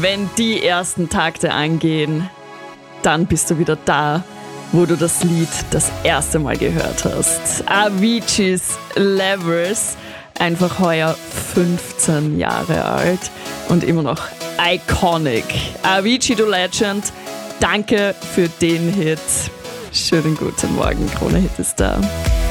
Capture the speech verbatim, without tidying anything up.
wenn die ersten Takte angehen, dann bist du wieder da, wo du das Lied das erste Mal gehört hast. Avicii's Levels, einfach heuer fünfzehn Jahre alt und immer noch iconic. Avicii, du Legend, danke für den Hit. Schönen guten Morgen, Krone Hit ist da.